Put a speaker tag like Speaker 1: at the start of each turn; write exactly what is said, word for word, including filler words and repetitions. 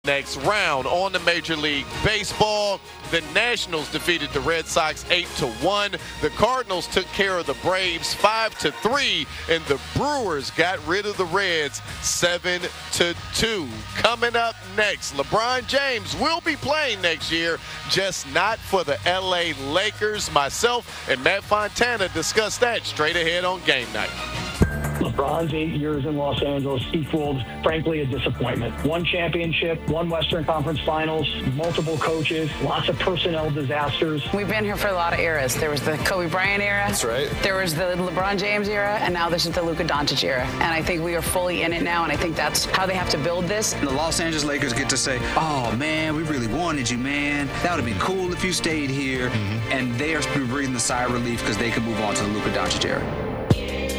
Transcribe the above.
Speaker 1: Next round on the Major League Baseball, the Nationals defeated the Red Sox eight to one. The Cardinals took care of the Braves five to three, and the Brewers got rid of the Reds seven to two. Coming up next, LeBron James will be playing next year, just not for the L A Lakers. Myself and Matt Fontana discuss that straight ahead on Game Night.
Speaker 2: LeBron's eight years in Los Angeles equaled, frankly, a disappointment. One championship, one Western Conference Finals, multiple coaches, lots of personnel disasters.
Speaker 3: We've been here for a lot of eras. There was the Kobe Bryant era.
Speaker 4: That's right.
Speaker 3: There was the LeBron James era, and now this is the Luka Doncic era. And I think we are fully in it now, and I think that's how they have to build this.
Speaker 5: The Los Angeles Lakers get to say, oh, man, we really wanted you, man. That would have been cool if you stayed here. Mm-hmm. And they are breathing the sigh of relief because they can move on to the Luka Doncic era.